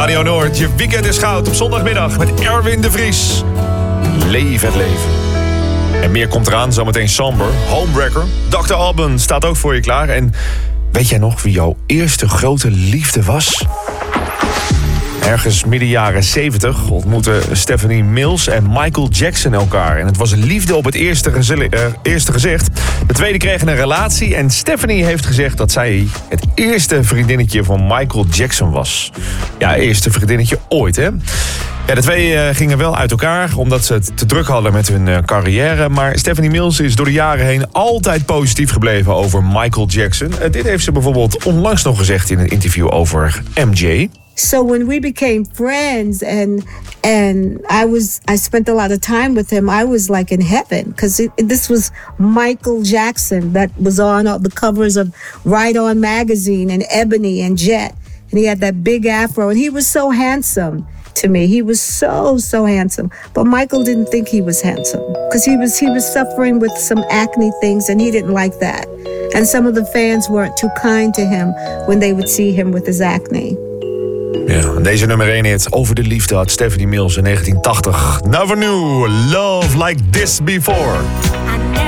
Radio Noord, je weekend is goud op zondagmiddag met Erwin de Vries. Leef het leven. En meer komt eraan, zometeen Somber, Homewrecker. Dr. Alban staat ook voor je klaar. En weet jij nog wie jouw eerste grote liefde was? Ergens midden jaren 70 ontmoetten Stephanie Mills en Michael Jackson elkaar. En het was een liefde op het eerste gezicht. De tweede kregen een relatie en Stephanie heeft gezegd dat zij het eerste vriendinnetje van Michael Jackson was. Ja, eerste vriendinnetje ooit, hè? Ja, de twee gingen wel uit elkaar omdat ze het te druk hadden met hun carrière. Maar Stephanie Mills is door de jaren heen altijd positief gebleven over Michael Jackson. Dit heeft ze bijvoorbeeld onlangs nog gezegd in een interview over MJ. So when we became friends and I spent a lot of time with him, I was like in heaven because this was Michael Jackson that was on all the covers of Right On magazine and Ebony and Jet. And he had that big afro and he was so handsome to me. He was so handsome. But Michael didn't think he was handsome because he was suffering with some acne things and he didn't like that. And some of the fans weren't too kind to him when they would see him with his acne. Ja, deze nummer 1 hit over de liefde had Stephanie Mills in 1980. Never knew love like this before.